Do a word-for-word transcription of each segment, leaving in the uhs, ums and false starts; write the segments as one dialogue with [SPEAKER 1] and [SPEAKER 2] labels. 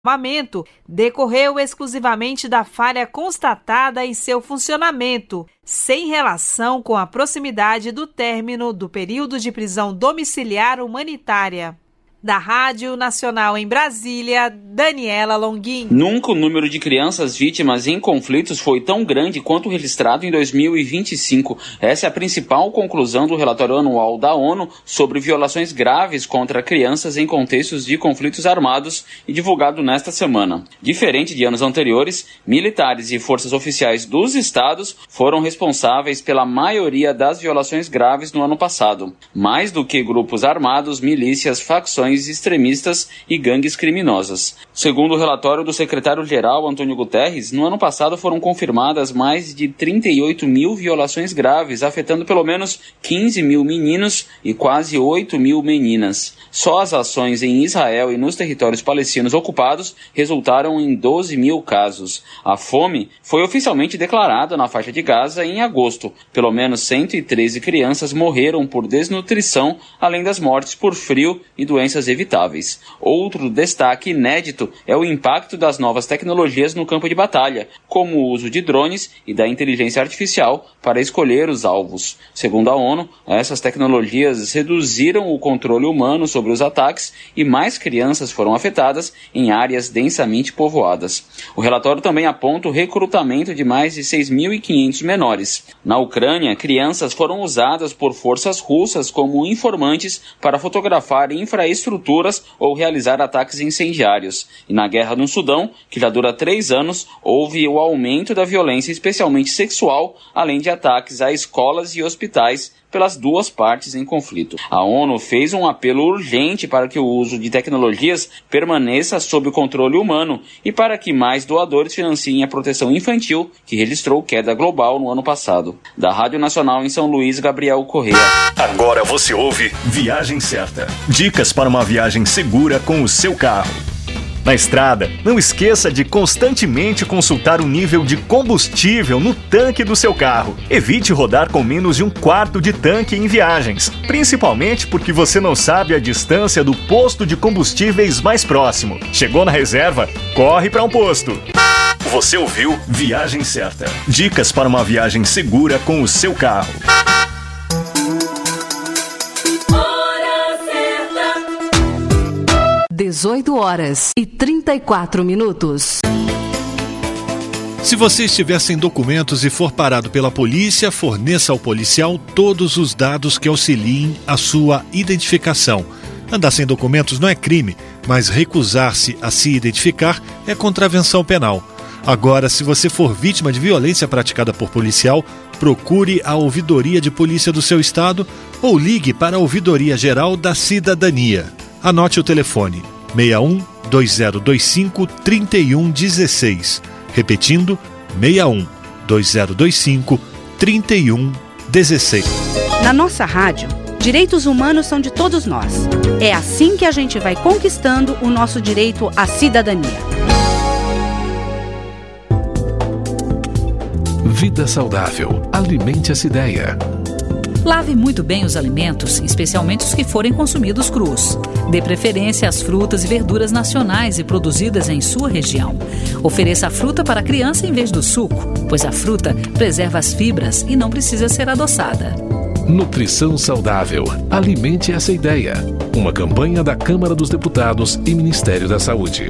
[SPEAKER 1] armamento decorreu exclusivamente da falha constatada em seu funcionamento, sem relação com a proximidade do término do período de prisão domiciliar humanitária. Da Rádio Nacional em Brasília, Daniela Longuin.
[SPEAKER 2] Nunca o número de crianças vítimas em conflitos foi tão grande quanto registrado em dois mil e vinte e cinco. Essa é a principal conclusão do relatório anual da ONU sobre violações graves contra crianças em contextos de conflitos armados e divulgado nesta semana. Diferente de anos anteriores, militares e forças oficiais dos estados foram responsáveis pela maioria das violações graves no ano passado, mais do que grupos armados, milícias, facções extremistas e gangues criminosas. Segundo o relatório do secretário-geral Antônio Guterres, no ano passado foram confirmadas mais de trinta e oito mil violações graves, afetando pelo menos quinze mil meninos e quase oito mil meninas. Só as ações em Israel e nos territórios palestinos ocupados resultaram em doze mil casos. A fome foi oficialmente declarada na faixa de Gaza em agosto. Pelo menos cento e treze crianças morreram por desnutrição, além das mortes por frio e doenças evitáveis. Outro destaque inédito é o impacto das novas tecnologias no campo de batalha, como o uso de drones e da inteligência artificial para escolher os alvos. Segundo a ONU, essas tecnologias reduziram o controle humano sobre os ataques e mais crianças foram afetadas em áreas densamente povoadas. O relatório também aponta o recrutamento de mais de seis mil e quinhentos menores. Na Ucrânia, crianças foram usadas por forças russas como informantes para fotografar infraestruturas ou realizar ataques incendiários. E na guerra no Sudão, que já dura três anos, houve o aumento da violência, especialmente sexual, além de ataques a escolas e hospitais pelas duas partes em conflito. A ONU fez um apelo urgente para que o uso de tecnologias permaneça sob o controle humano e para que mais doadores financiem a proteção infantil, que registrou queda global no ano passado. Da Rádio Nacional em São Luís, Gabriel Correia.
[SPEAKER 3] Agora você ouve Viagem Certa. Dicas para uma viagem segura com o seu carro. Na estrada, não esqueça de constantemente consultar o nível de combustível no tanque do seu carro. Evite rodar com menos de um quarto de tanque em viagens, principalmente porque você não sabe a distância do posto de combustíveis mais próximo. Chegou na reserva? Corre para um posto. Você ouviu Viagem Certa. Dicas para uma viagem segura com o seu carro.
[SPEAKER 4] dezoito horas e trinta e quatro minutos.
[SPEAKER 5] Se você estiver sem documentos e for parado pela polícia, forneça ao policial todos os dados que auxiliem a sua identificação. Andar sem documentos não é crime, mas recusar-se a se identificar é contravenção penal. Agora, se você for vítima de violência praticada por policial, procure a Ouvidoria de Polícia do seu estado ou ligue para a Ouvidoria Geral da Cidadania. Anote o telefone seis um dois zero dois cinco três um um seis. Repetindo, seis um dois zero dois cinco três um um seis.
[SPEAKER 6] Na nossa rádio, direitos humanos são de todos nós. É assim que a gente vai conquistando o nosso direito à cidadania.
[SPEAKER 7] Vida saudável. Alimente essa ideia.
[SPEAKER 8] Lave muito bem os alimentos, especialmente os que forem consumidos crus. Dê preferência às frutas e verduras nacionais e produzidas em sua região. Ofereça a fruta para a criança em vez do suco, pois a fruta preserva as fibras e não precisa ser adoçada.
[SPEAKER 7] Nutrição saudável. Alimente essa ideia. Uma campanha da Câmara dos Deputados e Ministério da Saúde.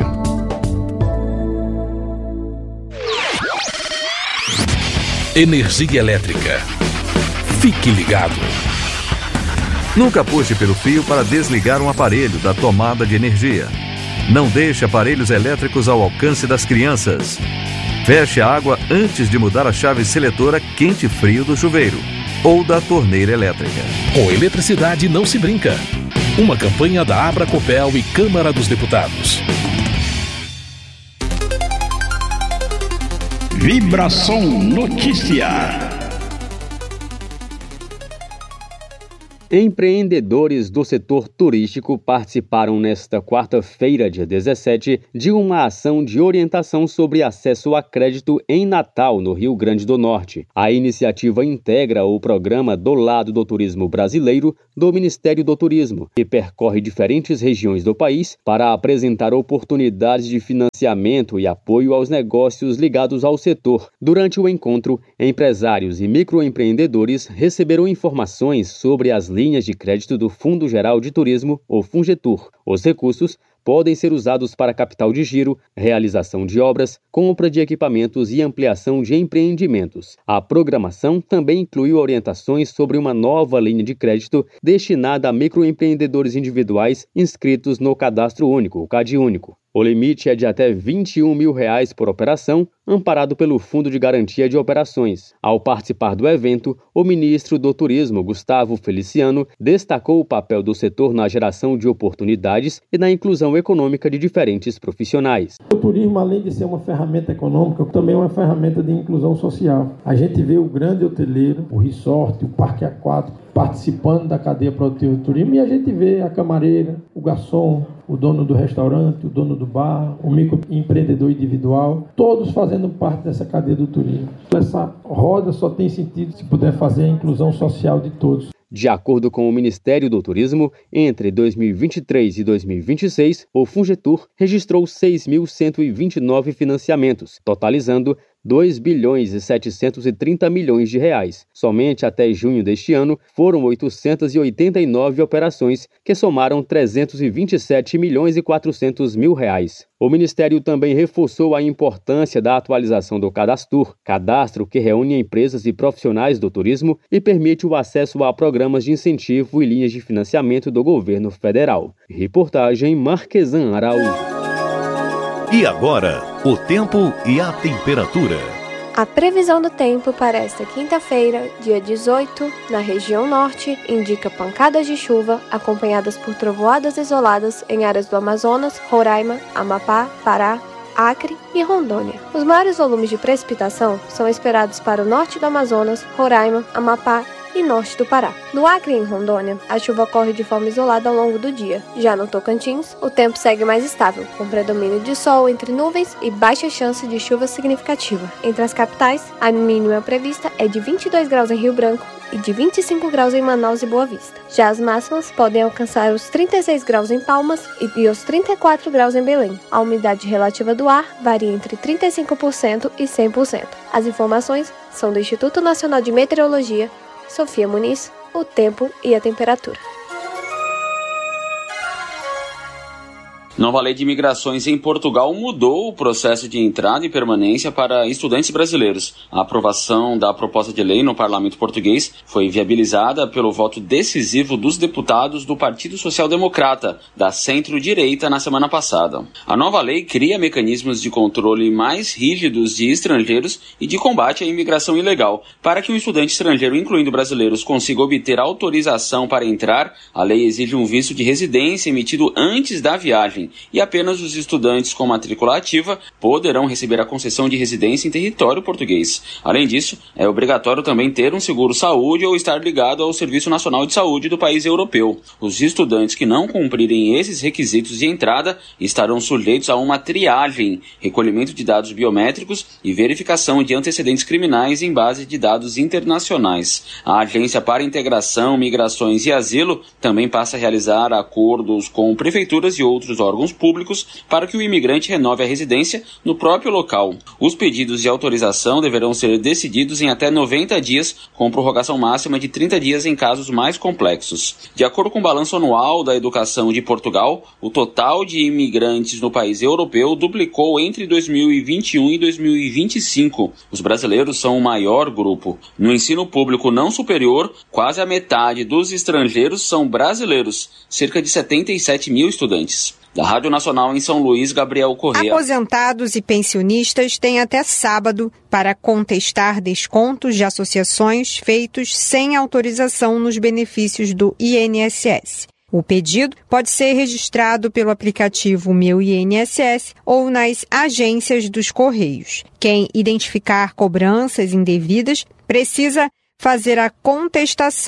[SPEAKER 7] Energia elétrica. Fique ligado.
[SPEAKER 9] Nunca puxe pelo fio para desligar um aparelho da tomada de energia. Não deixe aparelhos elétricos ao alcance das crianças. Feche a água antes de mudar a chave seletora quente-frio do chuveiro ou da torneira elétrica.
[SPEAKER 7] Com eletricidade não se brinca. Uma campanha da Abracopel e Câmara dos Deputados.
[SPEAKER 10] Vibração Notícia. Empreendedores do setor turístico participaram nesta quarta-feira, dia dezessete, de uma ação de orientação sobre acesso a crédito em Natal, no Rio Grande do Norte. A iniciativa integra o programa Do Lado do Turismo Brasileiro do Ministério do Turismo, que percorre diferentes regiões do país para apresentar oportunidades de financiamento e apoio aos negócios ligados ao setor. Durante o encontro, empresários e microempreendedores receberam informações sobre as linhas de crédito do Fundo Geral de Turismo, ou Fungetur. Os recursos podem ser usados para capital de giro, realização de obras, compra de equipamentos e ampliação de empreendimentos. A programação também inclui orientações sobre uma nova linha de crédito destinada a microempreendedores individuais inscritos no Cadastro Único, o CadÚnico. O limite é de até vinte e um mil reais por operação, amparado pelo Fundo de Garantia de Operações. Ao participar do evento, o ministro do Turismo, Gustavo Feliciano, destacou o papel do setor na geração de oportunidades e na inclusão econômica de diferentes profissionais.
[SPEAKER 11] O turismo, além de ser uma ferramenta econômica, também é uma ferramenta de inclusão social. A gente vê o grande hoteleiro, o resort, o parque aquático, participando da cadeia produtiva do turismo, e a gente vê a camareira, o garçom, o dono do restaurante, o dono do bar, o microempreendedor individual, todos fazendo parte dessa cadeia do turismo. Essa roda só tem sentido se puder fazer a inclusão social de todos.
[SPEAKER 10] De acordo com o Ministério do Turismo, entre dois mil e vinte e três e dois mil e vinte e seis, o Fungetur registrou seis mil cento e vinte e nove financiamentos, totalizando dois bilhões e setecentos e trinta milhões de reais. Somente até junho deste ano, foram oitocentas e oitenta e nove operações, que somaram trezentos e vinte e sete milhões e quatrocentos mil reais. O Ministério também reforçou a importância da atualização do Cadastur, cadastro que reúne empresas e profissionais do turismo e permite o acesso a programas de incentivo e linhas de financiamento do governo federal. Reportagem Marquesan Araújo.
[SPEAKER 3] E agora, o tempo e a temperatura.
[SPEAKER 12] A previsão do tempo para esta quinta-feira, dia dezoito, na região norte, indica pancadas de chuva acompanhadas por trovoadas isoladas em áreas do Amazonas, Roraima, Amapá, Pará, Acre e Rondônia. Os maiores volumes de precipitação são esperados para o norte do Amazonas, Roraima, Amapá e norte do Pará. No Acre e em Rondônia, a chuva ocorre de forma isolada ao longo do dia. Já no Tocantins, o tempo segue mais estável, com predomínio de sol entre nuvens e baixa chance de chuva significativa. Entre as capitais, a mínima prevista é de vinte e dois graus em Rio Branco e de vinte e cinco graus em Manaus e Boa Vista. Já as máximas podem alcançar os trinta e seis graus em Palmas e os trinta e quatro graus em Belém. A umidade relativa do ar varia entre trinta e cinco por cento e cem por cento. As informações são do Instituto Nacional de Meteorologia, Sofia Muniz, o tempo e a temperatura.
[SPEAKER 2] Nova lei de imigrações em Portugal mudou o processo de entrada e permanência para estudantes brasileiros. A aprovação da proposta de lei no parlamento português foi viabilizada pelo voto decisivo dos deputados do Partido Social Democrata, da centro-direita, na semana passada. A nova lei cria mecanismos de controle mais rígidos de estrangeiros e de combate à imigração ilegal. Para que um estudante estrangeiro, incluindo brasileiros, consiga obter autorização para entrar, a lei exige um visto de residência emitido antes da viagem, e apenas os estudantes com matrícula ativa poderão receber a concessão de residência em território português. Além disso, é obrigatório também ter um seguro-saúde ou estar ligado ao Serviço Nacional de Saúde do país europeu. Os estudantes que não cumprirem esses requisitos de entrada estarão sujeitos a uma triagem, recolhimento de dados biométricos e verificação de antecedentes criminais em base de dados internacionais. A Agência para Integração, Migrações e Asilo também passa a realizar acordos com prefeituras e outros órgãos órgãos públicos para que o imigrante renove a residência no próprio local. Os pedidos de autorização deverão ser decididos em até noventa dias, com prorrogação máxima de trinta dias em casos mais complexos. De acordo com o balanço anual da educação de Portugal, o total de imigrantes no país europeu duplicou entre dois mil e vinte e um e dois mil e vinte e cinco. Os brasileiros são o maior grupo. No ensino público não superior, quase a metade dos estrangeiros são brasileiros, cerca de setenta e sete mil estudantes. Da Rádio Nacional em São Luís, Gabriel Corrêa.
[SPEAKER 13] Aposentados e pensionistas têm até sábado para contestar descontos de associações feitos sem autorização nos benefícios do I N S S. O pedido pode ser registrado pelo aplicativo Meu I N S S ou nas agências dos Correios. Quem identificar cobranças indevidas precisa fazer a contestação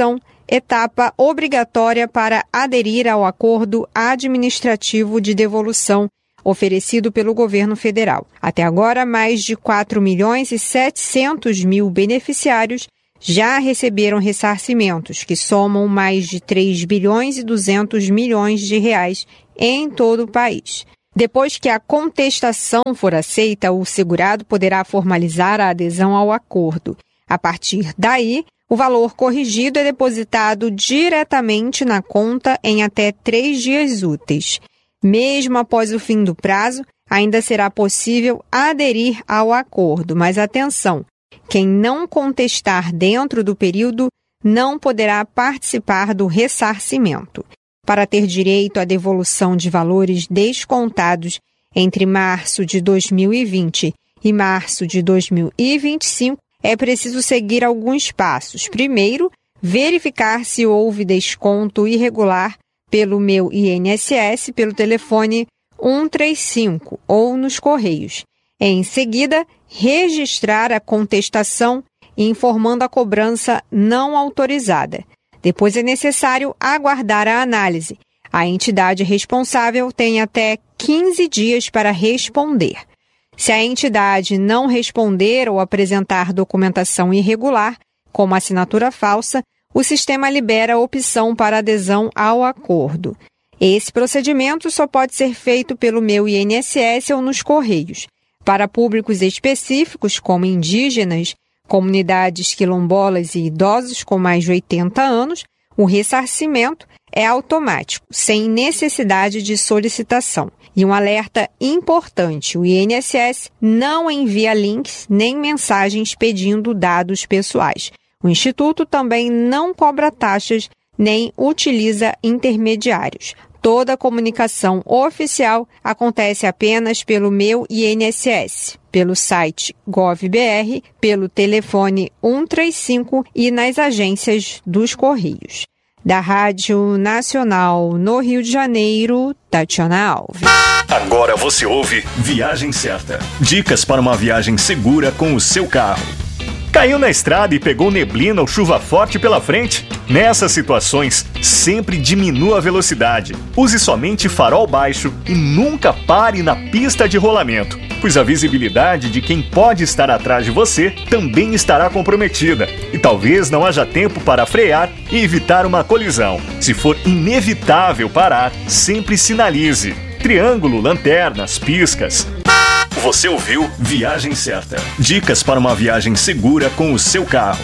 [SPEAKER 13] etapa obrigatória para aderir ao acordo administrativo de devolução oferecido pelo governo federal. Até agora, mais de quatro milhões e setecentos mil beneficiários já receberam ressarcimentos, que somam mais de três bilhões e duzentos milhões de reais em todo o país. Depois que a contestação for aceita, o segurado poderá formalizar a adesão ao acordo. A partir daí, o valor corrigido é depositado diretamente na conta em até três dias úteis. Mesmo após o fim do prazo, ainda será possível aderir ao acordo, mas atenção, quem não contestar dentro do período não poderá participar do ressarcimento. Para ter direito à devolução de valores descontados entre março de dois mil e vinte e março de dois mil e vinte e cinco, é preciso seguir alguns passos. Primeiro, verificar se houve desconto irregular pelo Meu I N S S pelo telefone um três cinco ou nos Correios. Em seguida, registrar a contestação informando a cobrança não autorizada. Depois é necessário aguardar a análise. A entidade responsável tem até quinze dias para responder. Se a entidade não responder ou apresentar documentação irregular, como assinatura falsa, o sistema libera a opção para adesão ao acordo. Esse procedimento só pode ser feito pelo Meu I N S S ou nos Correios. Para públicos específicos, como indígenas, comunidades quilombolas e idosos com mais de oitenta anos, o ressarcimento é automático, sem necessidade de solicitação. E um alerta importante, o I N S S não envia links nem mensagens pedindo dados pessoais. O Instituto também não cobra taxas nem utiliza intermediários. Toda a comunicação oficial acontece apenas pelo Meu I N S S, pelo site GovBR, pelo telefone um três cinco e nas agências dos Correios. Da Rádio Nacional no Rio de Janeiro, Tatiana Alves.
[SPEAKER 3] Agora você ouve Viagem Certa. Dicas para uma viagem segura com o seu carro. Caiu na estrada e pegou neblina ou chuva forte pela frente? Nessas situações, sempre diminua a velocidade. Use somente farol baixo e nunca pare na pista de rolamento, pois a visibilidade de quem pode estar atrás de você também estará comprometida. E talvez não haja tempo para frear e evitar uma colisão. Se for inevitável parar, sempre sinalize. Triângulo, lanternas, piscas. Você ouviu Viagem Certa. Dicas para uma viagem segura com o seu carro.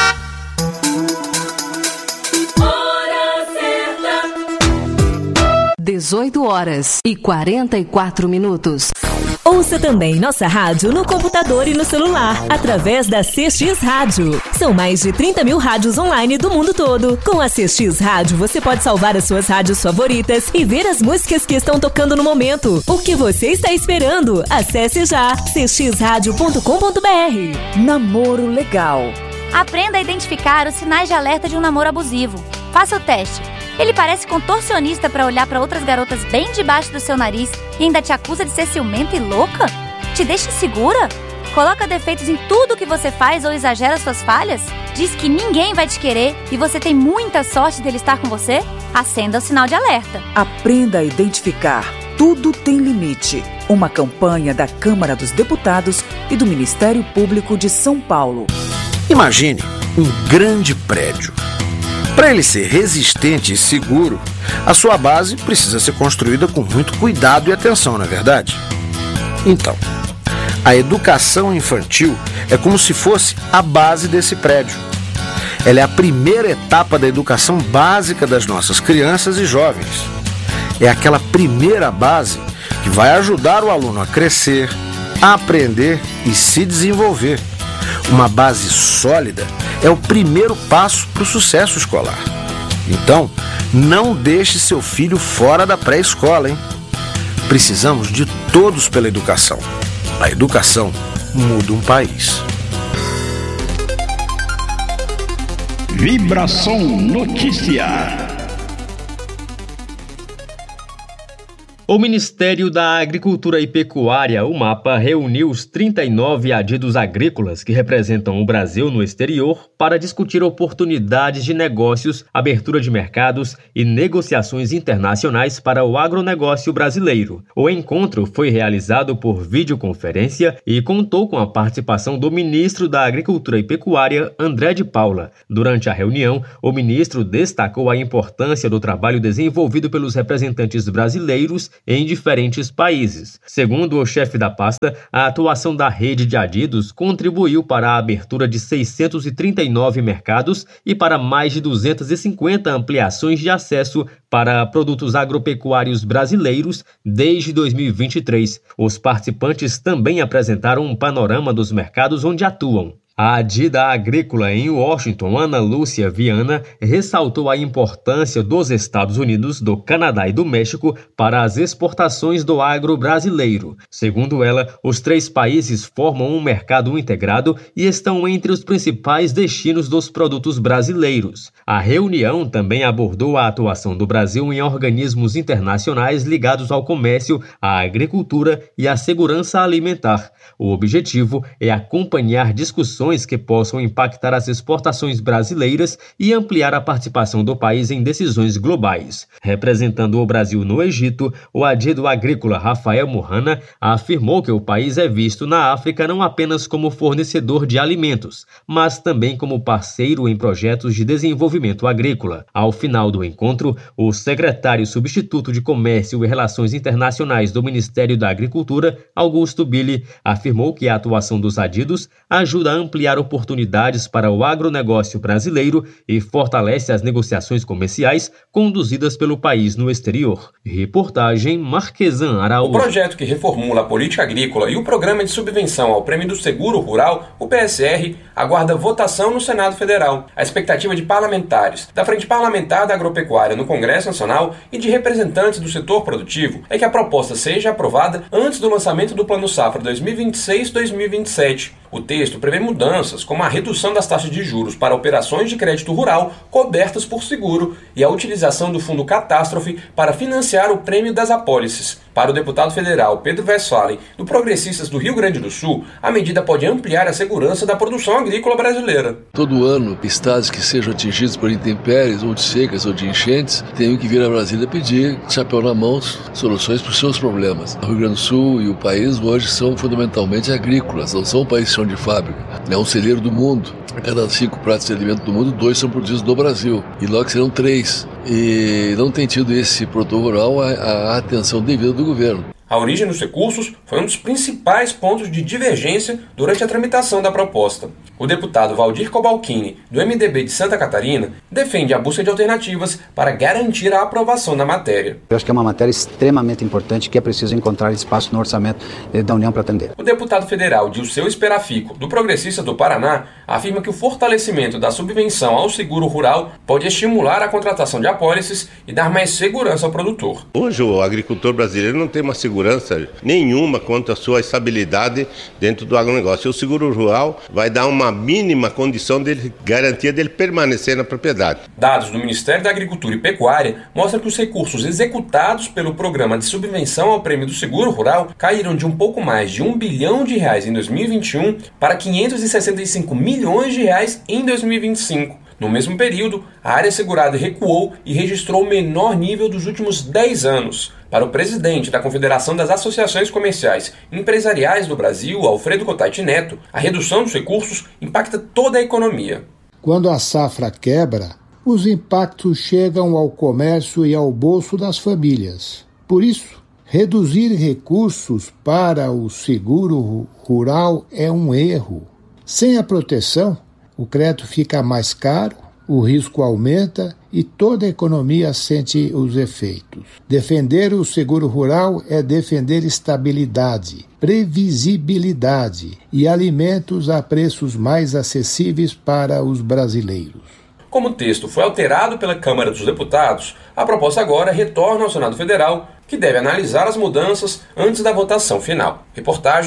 [SPEAKER 4] dezoito horas e quarenta e quatro minutos.
[SPEAKER 14] Ouça também nossa rádio no computador e no celular, através da C X Rádio. São mais de trinta mil rádios online do mundo todo. Com a C X Rádio, você pode salvar as suas rádios favoritas e ver as músicas que estão tocando no momento. O que você está esperando? Acesse já c x rádio ponto com ponto b r.
[SPEAKER 15] Namoro legal.
[SPEAKER 16] Aprenda a identificar os sinais de alerta de um namoro abusivo. Faça o teste. Ele parece contorcionista para olhar para outras garotas bem debaixo do seu nariz e ainda te acusa de ser ciumenta e louca? Te deixa insegura? Coloca defeitos em tudo que você faz ou exagera suas falhas? Diz que ninguém vai te querer e você tem muita sorte dele estar com você? Acenda o sinal de alerta.
[SPEAKER 15] Aprenda a identificar. Tudo tem limite. Uma campanha da Câmara dos Deputados e do Ministério Público de São Paulo.
[SPEAKER 17] Imagine um grande prédio. Para ele ser resistente e seguro, a sua base precisa ser construída com muito cuidado e atenção, não é verdade? Então, a educação infantil é como se fosse a base desse prédio. Ela é a primeira etapa da educação básica das nossas crianças e jovens. É aquela primeira base que vai ajudar o aluno a crescer, a aprender e se desenvolver. Uma base sólida é o primeiro passo para o sucesso escolar. Então, não deixe seu filho fora da pré-escola, hein? Precisamos de todos pela educação. A educação muda um país.
[SPEAKER 18] Vibração Notícia.
[SPEAKER 10] O Ministério da Agricultura e Pecuária, o MAPA, reuniu os trinta e nove adidos agrícolas que representam o Brasil no exterior para discutir oportunidades de negócios, abertura de mercados e negociações internacionais para o agronegócio brasileiro. O encontro foi realizado por videoconferência e contou com a participação do ministro da Agricultura e Pecuária, André de Paula. Durante a reunião, o ministro destacou a importância do trabalho desenvolvido pelos representantes brasileiros em diferentes países. Segundo o chefe da pasta, a atuação da rede de adidos contribuiu para a abertura de seiscentos e trinta e nove mercados e para mais de duzentas e cinquenta ampliações de acesso para produtos agropecuários brasileiros desde dois mil e vinte e três. Os participantes também apresentaram um panorama dos mercados onde atuam. A adida agrícola em Washington, Ana Lúcia Viana, ressaltou a importância dos Estados Unidos, do Canadá e do México para as exportações do agro brasileiro. Segundo ela, os três países formam um mercado integrado e estão entre os principais destinos dos produtos brasileiros. A reunião também abordou a atuação do Brasil em organismos internacionais ligados ao comércio, à agricultura e à segurança alimentar. O objetivo é acompanhar discussões que possam impactar as exportações brasileiras e ampliar a participação do país em decisões globais. Representando o Brasil no Egito, o adido agrícola Rafael Mohana afirmou que o país é visto na África não apenas como fornecedor de alimentos, mas também como parceiro em projetos de desenvolvimento agrícola. Ao final do encontro, o secretário substituto de Comércio e Relações Internacionais do Ministério da Agricultura, Augusto Billy, afirmou que a atuação dos adidos ajuda a ampliar oportunidades para o agronegócio brasileiro e fortalece as negociações comerciais conduzidas pelo país no exterior. Reportagem Marquesan Araújo.
[SPEAKER 18] O projeto que reformula a política agrícola e o programa de subvenção ao Prêmio do Seguro Rural, o P S R, aguarda votação no Senado Federal. A expectativa de parlamentares, da Frente Parlamentar da Agropecuária no Congresso Nacional e de representantes do setor produtivo é que a proposta seja aprovada antes do lançamento do Plano Safra dois mil e vinte e seis a dois mil e vinte e sete. O texto prevê mudanças, como a redução das taxas de juros para operações de crédito rural cobertas por seguro e a utilização do Fundo Catástrofe para financiar o prêmio das apólices. Para o deputado federal Pedro Westphalen, do Progressistas do Rio Grande do Sul, a medida pode ampliar a segurança da produção agrícola brasileira.
[SPEAKER 19] Todo ano, estados que sejam atingidos por intempéries, ou de secas, ou de enchentes, tenham que vir a Brasília pedir, chapéu na mão, soluções para os seus problemas. O Rio Grande do Sul e o país hoje são fundamentalmente agrícolas, não são um país de fábrica. É um celeiro do mundo. A cada cinco pratos de alimento do mundo, dois são produzidos no Brasil. E logo serão três. E não tem tido esse produtor rural a, a atenção devida do governo.
[SPEAKER 18] A origem dos recursos foi um dos principais pontos de divergência durante a tramitação da proposta. O deputado Valdir Cobalcini, do M D B de Santa Catarina, defende a busca de alternativas para garantir a aprovação da matéria.
[SPEAKER 20] Eu acho que é uma matéria extremamente importante que é preciso encontrar espaço no orçamento da União para atender.
[SPEAKER 18] O deputado federal Dilceu Esperafico, do Progressista do Paraná, afirma que o fortalecimento da subvenção ao seguro rural pode estimular a contratação de apólices e dar mais segurança ao produtor.
[SPEAKER 21] Hoje o agricultor brasileiro não tem uma segurança nenhuma quanto à sua estabilidade dentro do agronegócio. O seguro rural vai dar uma mínima condição de garantia dele permanecer na propriedade.
[SPEAKER 18] Dados do Ministério da Agricultura e Pecuária mostram que os recursos executados pelo programa de subvenção ao prêmio do seguro rural caíram de um pouco mais de um bilhão de reais em dois mil e vinte e um para quinhentos e sessenta e cinco milhões de reais em dois mil e vinte e cinco. No mesmo período, a área segurada recuou e registrou o menor nível dos últimos dez anos. Para o presidente da Confederação das Associações Comerciais e Empresariais do Brasil, Alfredo Cotati Neto, a redução dos recursos impacta toda a economia.
[SPEAKER 22] Quando a safra quebra, os impactos chegam ao comércio e ao bolso das famílias. Por isso, reduzir recursos para o seguro rural é um erro. Sem a proteção, o crédito fica mais caro, o risco aumenta e toda a economia sente os efeitos. Defender o seguro rural é defender estabilidade, previsibilidade e alimentos a preços mais acessíveis para os brasileiros.
[SPEAKER 18] Como o texto foi alterado pela Câmara dos Deputados, a proposta agora retorna ao Senado Federal, que deve analisar as mudanças antes da votação final. Reportagem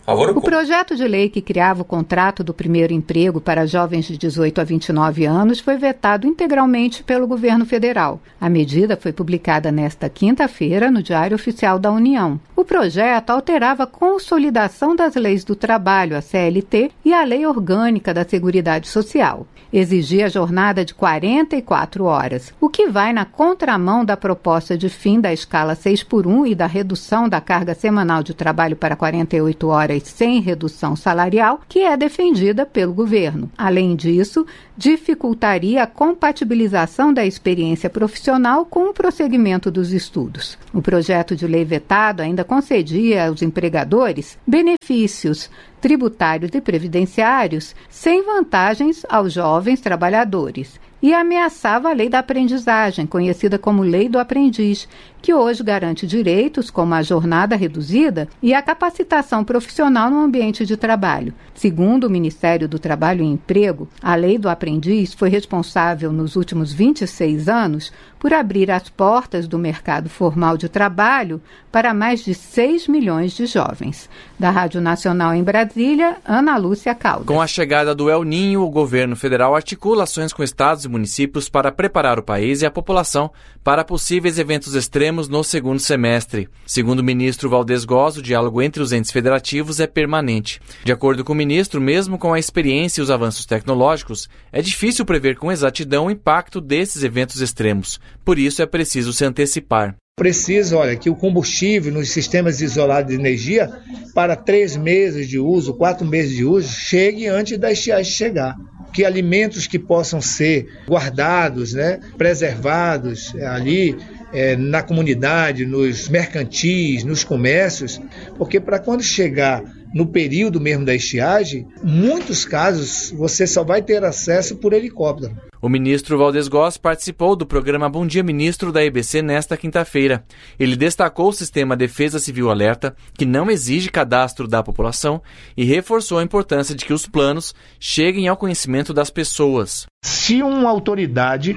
[SPEAKER 18] Álvaro
[SPEAKER 1] O projeto de lei que criava o contrato do primeiro emprego para jovens de dezoito a vinte e nove anos foi vetado integralmente pelo governo federal. A medida foi publicada nesta quinta-feira no Diário Oficial da União. O projeto alterava a consolidação das leis do trabalho, a C L T, e a Lei Orgânica da Seguridade Social. Exigia a jornada de quarenta e quatro horas, o que vai na contramão da proposta de fim da escala seis por um e da redução da carga semanal de trabalho para quarenta e oito horas sem redução salarial, que é defendida pelo governo. Além disso, dificultaria a compatibilização da experiência profissional com o prosseguimento dos estudos. O projeto de lei vetado ainda concedia aos empregadores benefícios tributários e previdenciários sem vantagens aos jovens trabalhadores e ameaçava a lei da aprendizagem, conhecida como Lei do Aprendiz, que hoje garante direitos como a jornada reduzida e a capacitação profissional no ambiente de trabalho. Segundo o Ministério do Trabalho e Emprego, a Lei do Aprendiz foi responsável nos últimos vinte e seis anos por abrir as portas do mercado formal de trabalho para mais de seis milhões de jovens. Da Rádio Nacional em Brasília, Ana Lúcia Caldas.
[SPEAKER 5] Com a chegada do El Niño, o governo federal articula ações com estados e municípios para preparar o país e a população para possíveis eventos extremos no segundo semestre. Segundo o ministro Valdez Góes, o diálogo entre os entes federativos é permanente. De acordo com o ministro, mesmo com a experiência e os avanços tecnológicos, é difícil prever com exatidão o impacto desses eventos extremos. Por isso, é preciso se antecipar.
[SPEAKER 23] Precisa, olha, que o combustível nos sistemas isolados de energia, para três meses de uso, quatro meses de uso, chegue antes da estiagem chegar. Que alimentos que possam ser guardados, né, preservados ali é, na comunidade, nos mercantis, nos comércios, porque para quando chegar no período mesmo da estiagem, muitos casos você só vai ter acesso por helicóptero.
[SPEAKER 5] O ministro Valdez Góes participou do programa Bom Dia Ministro da E B C nesta quinta-feira. Ele destacou o sistema Defesa Civil Alerta, que não exige cadastro da população, e reforçou a importância de que os planos cheguem ao conhecimento das pessoas.
[SPEAKER 23] Se uma autoridade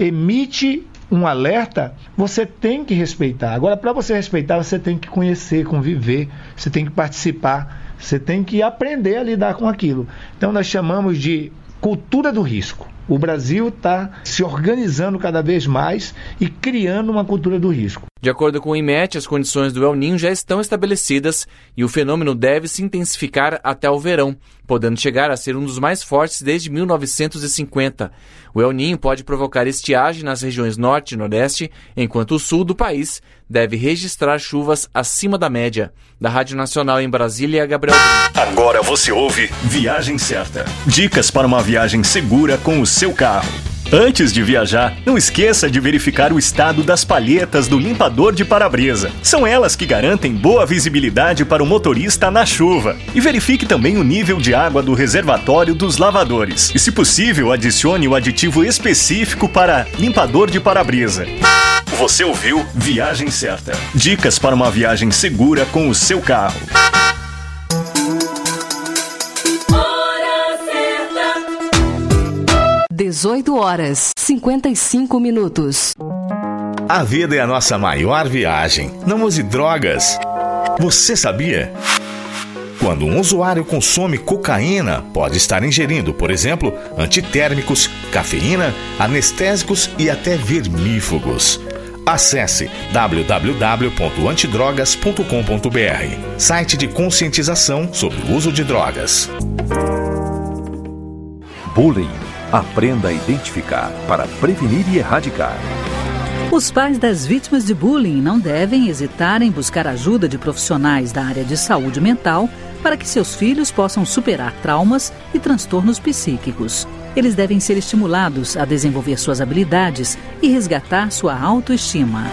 [SPEAKER 23] emite um alerta, você tem que respeitar. Agora, para você respeitar, você tem que conhecer, conviver, você tem que participar, você tem que aprender a lidar com aquilo. Então, nós chamamos de cultura do risco. O Brasil está se organizando cada vez mais e criando uma cultura do risco.
[SPEAKER 5] De acordo com o IMET, as condições do El Niño já estão estabelecidas e o fenômeno deve se intensificar até o verão, podendo chegar a ser um dos mais fortes desde mil novecentos e cinquenta. O El Niño pode provocar estiagem nas regiões norte e nordeste, enquanto o sul do país deve registrar chuvas acima da média. Da Rádio Nacional em Brasília, Gabriel.
[SPEAKER 3] Agora você ouve Viagem Certa. Dicas para uma viagem segura com o seu carro. Antes de viajar, não esqueça de verificar o estado das palhetas do limpador de para-brisa. São elas que garantem boa visibilidade para o motorista na chuva. E verifique também o nível de água do reservatório dos lavadores. E, se possível, adicione o aditivo específico para limpador de para-brisa. Você ouviu Viagem Certa. Dicas para uma viagem segura com o seu carro.
[SPEAKER 4] dezoito horas, cinquenta e cinco minutos.
[SPEAKER 24] A vida é a nossa maior viagem. Não use drogas. Você sabia? Quando um usuário consome cocaína, pode estar ingerindo, por exemplo, antitérmicos, cafeína, anestésicos e até vermífugos. Acesse w w w ponto antidrogas ponto com ponto b r, site de conscientização sobre o uso de drogas.
[SPEAKER 9] Bullying. Aprenda a identificar para prevenir e erradicar.
[SPEAKER 8] Os pais das vítimas de bullying não devem hesitar em buscar ajuda de profissionais da área de saúde mental para que seus filhos possam superar traumas e transtornos psíquicos. Eles devem ser estimulados a desenvolver suas habilidades e resgatar sua autoestima.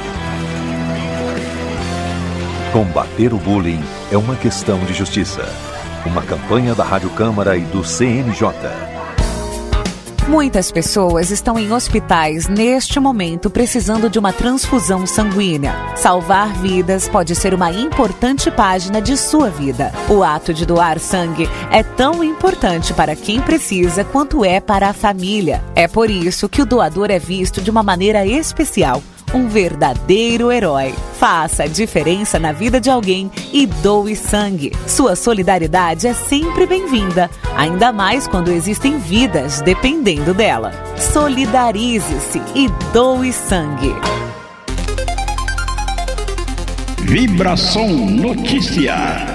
[SPEAKER 9] Combater o bullying é uma questão de justiça. Uma campanha da Rádio Câmara e do C N J.
[SPEAKER 25] Muitas pessoas estão em hospitais neste momento precisando de uma transfusão sanguínea. Salvar vidas pode ser uma importante página de sua vida. O ato de doar sangue é tão importante para quem precisa quanto é para a família. É por isso que o doador é visto de uma maneira especial. um verdadeiro herói. Faça a diferença na vida de alguém e doe sangue. Sua solidariedade é sempre bem-vinda, ainda mais quando existem vidas dependendo dela. Solidarize-se e doe sangue.
[SPEAKER 2] Vibração Notícia.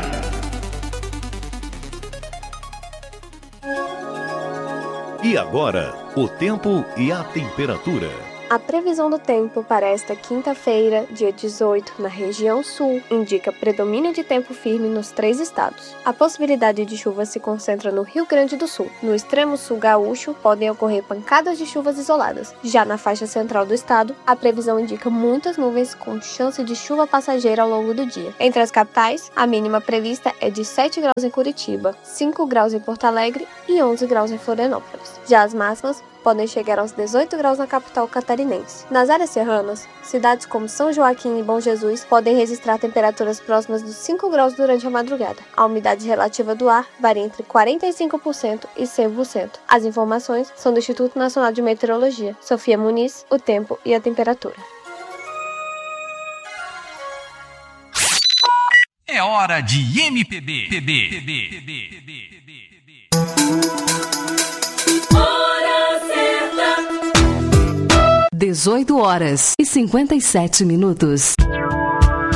[SPEAKER 24] E agora, o tempo e a temperatura.
[SPEAKER 6] A previsão do tempo para esta quinta-feira, dia dezoito, na região sul, indica predomínio de tempo firme nos três estados. A possibilidade de chuva se concentra no Rio Grande do Sul. No extremo sul gaúcho, podem ocorrer pancadas de chuvas isoladas. Já na faixa central do estado, a previsão indica muitas nuvens com chance de chuva passageira ao longo do dia. Entre as capitais, a mínima prevista é de sete graus em Curitiba, cinco graus em Porto Alegre e onze graus em Florianópolis. Já as máximas podem chegar aos dezoito graus na capital catarinense. Nas áreas serranas, cidades como São Joaquim e Bom Jesus podem registrar temperaturas próximas dos cinco graus durante a madrugada. A umidade relativa do ar varia entre quarenta e cinco por cento e cem por cento. As informações são do Instituto Nacional de Meteorologia. Sofia Muniz, o tempo e a temperatura.
[SPEAKER 7] É hora de M P B. P B. P B. P B. P B.
[SPEAKER 4] dezoito horas e cinquenta e sete minutos.